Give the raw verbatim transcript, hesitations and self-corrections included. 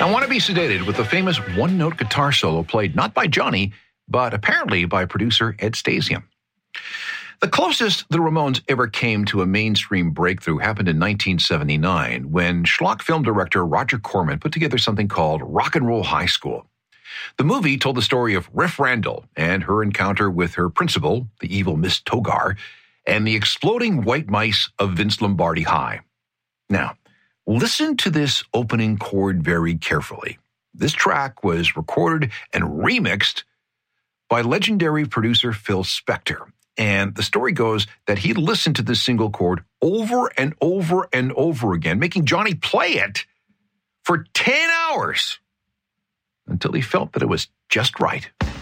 I Want to Be Sedated with the famous one-note guitar solo played not by Johnny, but apparently by producer Ed Stasium. The closest the Ramones ever came to a mainstream breakthrough happened in nineteen seventy-nine when schlock film director Roger Corman put together something called Rock and Roll High School. The movie told the story of Riff Randall and her encounter with her principal, the evil Miss Togar, and the exploding white mice of Vince Lombardi High. Now, listen to this opening chord very carefully. This track was recorded and remixed by legendary producer Phil Spector. And the story goes that he listened to this single chord over and over and over again, making Johnny play it for ten hours until he felt that it was just right.